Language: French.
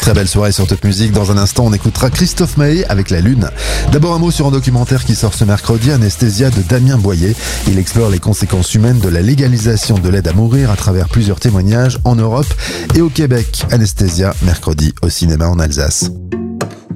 Très belle soirée sur Top Music. Dans un instant, on écoutera Christophe Maé avec La Lune. D'abord un mot sur un documentaire qui sort ce mercredi, Anesthésia de Damien Boyer. Il explore les conséquences humaines de la légalisation de l'aide à mourir à travers plusieurs témoignages en Europe et au Québec. Anesthésia, mercredi au cinéma en Alsace.